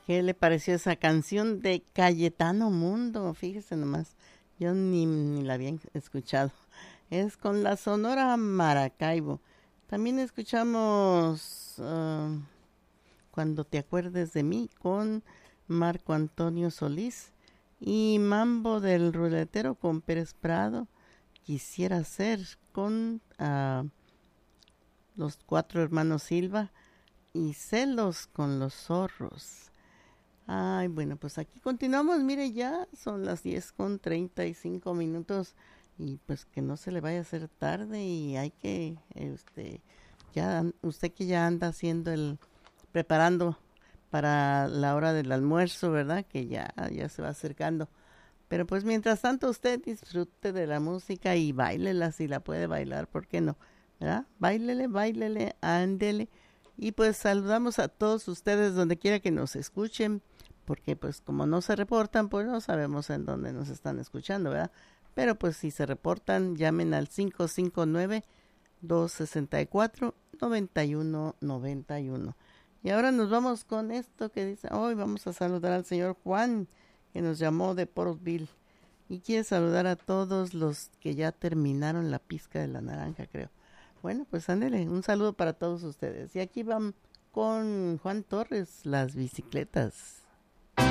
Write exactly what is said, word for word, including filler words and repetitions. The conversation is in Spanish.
¿Qué le pareció esa canción de Cayetano Mundo? Fíjese nomás, yo ni, ni la había escuchado. Es con la Sonora Maracaibo. También escuchamos uh, Cuando te acuerdes de mí con Marco Antonio Solís y Mambo del Ruletero con Pérez Prado. Quisiera ser con uh, los cuatro hermanos Silva y Celos con los zorros. Ay, bueno, pues aquí continuamos. Mire, ya son las diez con treinta y cinco minutos y pues que no se le vaya a hacer tarde y hay que, este, ya, usted que ya anda haciendo el, preparando para la hora del almuerzo, ¿verdad? Que ya, ya se va acercando. Pero pues mientras tanto usted disfrute de la música y báilela si la puede bailar, ¿por qué no? ¿Verdad? Báilele, báilele, ándele. Y pues saludamos a todos ustedes donde quiera que nos escuchen, porque pues como no se reportan, pues no sabemos en dónde nos están escuchando, ¿verdad? Pero pues si se reportan, llamen al cinco cinco nueve, dos seis cuatro, nueve uno nueve uno. Y ahora nos vamos con esto que dice, hoy vamos a saludar al señor Juan, que nos llamó de Portville. Y quiere saludar a todos los que ya terminaron la pizca de la naranja, creo. Bueno, pues ándele, un saludo para todos ustedes. Y aquí van con Juan Torres, las bicicletas.